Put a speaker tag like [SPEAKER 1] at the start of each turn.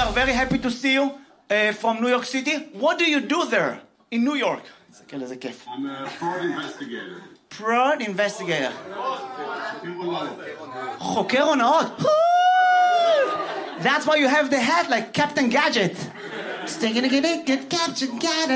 [SPEAKER 1] are very happy to see you from New York City. What do you do there in New York?
[SPEAKER 2] I'm a fraud investigator.
[SPEAKER 1] Fraud investigator.
[SPEAKER 2] חוקר הונאות.
[SPEAKER 1] חוקר הונאות. That's why you have the hat like Captain Gadget. Captain Gadget.